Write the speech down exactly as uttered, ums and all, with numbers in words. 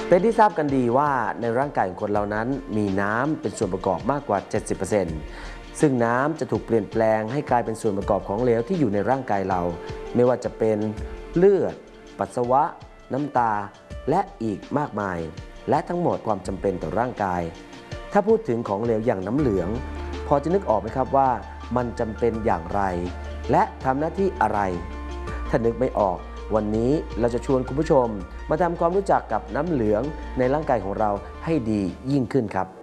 เป็นที่ทราบกันดีว่าในร่างกายของคนเรานั้นมีน้ำเป็นส่วนประกอบมากกว่า เจ็ดสิบเปอร์เซ็นต์ ซึ่งน้ำจะถูกเปลี่ยนแปลงให้กลายเป็นส่วนประกอบของเหลวที่อยู่ในร่างกายเราไม่ว่าจะเป็นเลือดปัสสาวะน้ำตาและอีกมากมายและทั้งหมดความจำเป็นต่อร่างกายถ้าพูดถึงของเหลวอย่างน้ำเหลืองพอจะนึกออกไหมครับว่ามันจำเป็นอย่างไรและทำหน้าที่อะไรถ้านึกไม่ออกวันนี้เราจะชวนคุณผู้ชมมาทำความรู้จักกับน้ำเหลืองในร่างกายของเราให้ดียิ่งขึ้นครับ